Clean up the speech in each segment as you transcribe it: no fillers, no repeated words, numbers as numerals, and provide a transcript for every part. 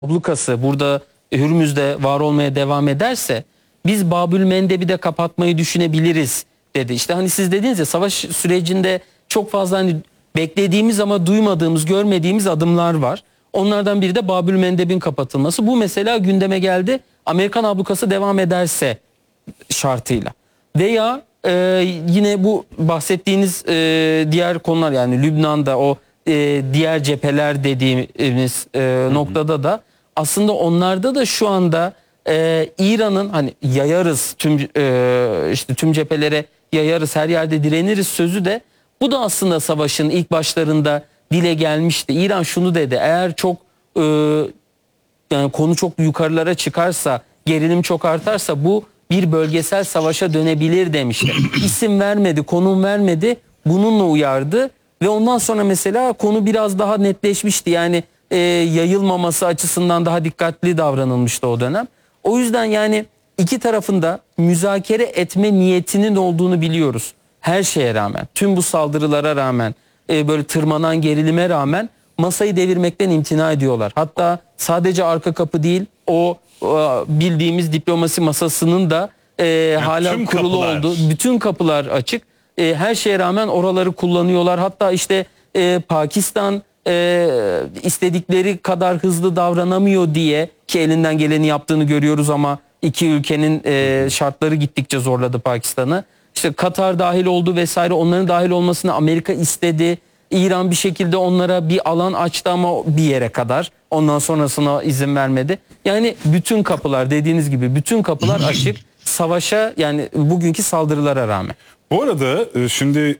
ablukası burada Hürmüz'de var olmaya devam ederse biz Babülmendeb'i de kapatmayı düşünebiliriz dedi. İşte hani siz dediniz ya, savaş sürecinde çok fazla hani beklediğimiz ama duymadığımız, görmediğimiz adımlar var. Onlardan biri de Babülmendeb'in kapatılması. Bu mesela gündeme geldi. Amerikan ablukası devam ederse şartıyla. Veya yine bu bahsettiğiniz diğer konular, yani Lübnan'da o diğer cepheler dediğimiz noktada da aslında onlarda da şu anda İran'ın hani yayarız işte tüm cephelere yayarız, her yerde direniriz sözü de, bu da aslında savaşın ilk başlarında dile gelmişti. İran şunu dedi: eğer çok yani konu çok yukarılara çıkarsa, gerilim çok artarsa bu bir bölgesel savaşa dönebilir demişti. İsim vermedi, konum vermedi, bununla uyardı ve ondan sonra mesela konu biraz daha netleşmişti. Yani yayılmaması açısından daha dikkatli davranılmıştı o dönem. O yüzden yani iki tarafında müzakere etme niyetinin olduğunu biliyoruz. Her şeye rağmen, tüm bu saldırılara rağmen, böyle tırmanan gerilime rağmen masayı devirmekten imtina ediyorlar. Hatta sadece arka kapı değil, o bildiğimiz diplomasi masasının da hala kurulu olduğu, bütün kapılar açık. Her şeye rağmen oraları kullanıyorlar. Hatta işte Pakistan istedikleri kadar hızlı davranamıyor diye, ki elinden geleni yaptığını görüyoruz ama iki ülkenin şartları gittikçe zorladı Pakistan'ı. İşte Katar dahil oldu vesaire, onların dahil olmasını Amerika istedi. İran bir şekilde onlara bir alan açtı ama bir yere kadar. Ondan sonrasına izin vermedi. Yani bütün kapılar, dediğiniz gibi bütün kapılar açık savaşa, yani bugünkü saldırılara rağmen. Bu arada şimdi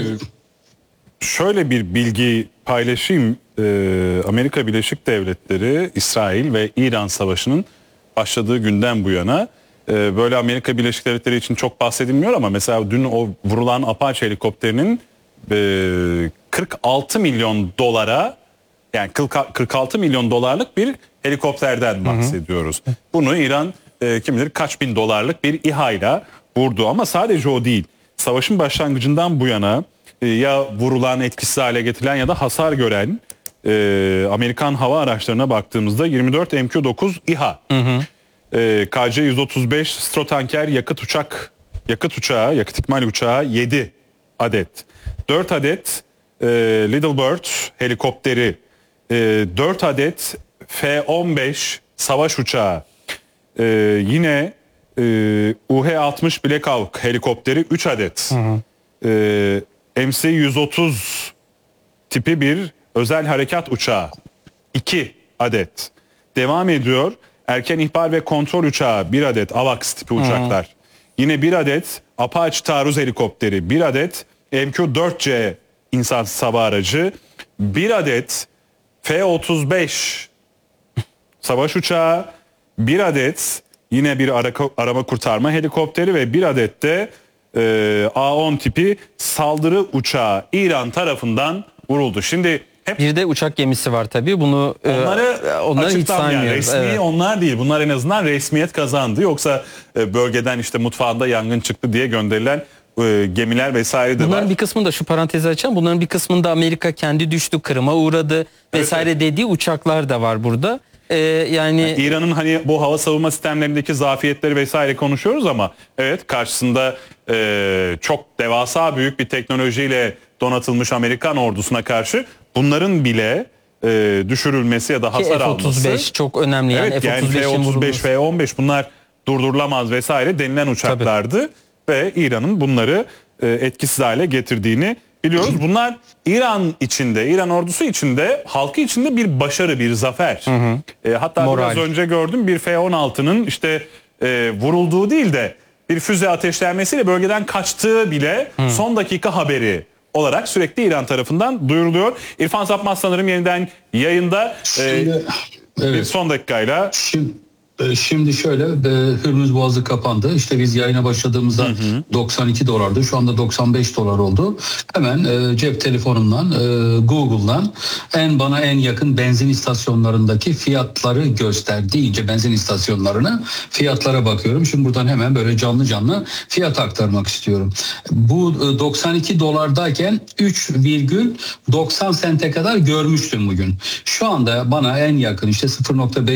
şöyle bir bilgi paylaşayım. Amerika Birleşik Devletleri, İsrail ve İran savaşının başladığı günden bu yana böyle Amerika Birleşik Devletleri için çok bahsedilmiyor ama mesela dün o vurulan Apache helikopterinin 46 milyon dolara, yani 46 milyon dolarlık bir helikopterden bahsediyoruz. Bunu İran kim bilir kaç bin dolarlık bir İHA'yla vurdu ama sadece o değil. Savaşın başlangıcından bu yana ya vurulan, etkisiz hale getirilen ya da hasar gören Amerikan hava araçlarına baktığımızda 24 MQ-9 İHA, KC-135 Strotanker yakıt ikmal uçağı 7 adet, 4 adet Little Bird helikopteri, 4 adet F-15 savaş uçağı, yine UH-60 Black Hawk helikopteri 3 adet, MC-130 tipi bir özel harekat uçağı 2 adet. Devam ediyor. Erken ihbar ve kontrol uçağı 1 adet, AVAX tipi uçaklar. Yine 1 adet Apache taarruz helikopteri, 1 adet MQ-4C insansız hava aracı, 1 adet F-35 savaş uçağı, 1 adet yine bir arama kurtarma helikopteri ve 1 adet de A-10 tipi saldırı uçağı İran tarafından vuruldu. Şimdi bir de uçak gemisi var tabii. Bunu onları hiç saymıyoruz. Yani resmi onlar değil. Bunlar en azından resmiyet kazandı. Yoksa bölgeden işte mutfağında yangın çıktı diye gönderilen gemiler vesaire de var. Bunların bir kısmını da, şu parantezi açalım, bunların bir kısmında Amerika kendi düştü, Kırım'a uğradı vesaire dediği uçaklar da var burada. Yani İran'ın hani bu hava savunma sistemlerindeki zafiyetleri vesaire konuşuyoruz ama evet, karşısında çok devasa büyük bir teknolojiyle donatılmış Amerikan ordusuna karşı bunların bile düşürülmesi ya da hasar alması. F-35 çok önemli. Evet, yani F-35, F-15 bunlar durdurulamaz vesaire denilen uçaklardı. Tabii. Ve İran'ın bunları etkisiz hale getirdiğini biliyoruz. Bunlar İran içinde, İran ordusu içinde, halkı içinde bir başarı, bir zafer. Hatta moral. Biraz önce gördüm, bir F-16'nın işte vurulduğu değil de bir füze ateşlenmesiyle bölgeden kaçtığı bile son dakika haberi olarak sürekli İran tarafından duyuruluyor. İrfan Sapmaz sanırım yeniden yayında. Şimdi, bir son dakikayla. Şimdi şöyle, Hürmüz Boğazı kapandı. İşte biz yayına başladığımızda 92 dolardı. Şu anda 95 dolar oldu. Hemen cep telefonumdan, Google'dan bana en yakın benzin istasyonlarındaki fiyatları göster deyince benzin istasyonlarına fiyatlara bakıyorum. Şimdi buradan hemen böyle canlı fiyat aktarmak istiyorum. Bu 92 dolardayken 3,90 sente kadar görmüştüm bugün. Şu anda bana en yakın işte 0,5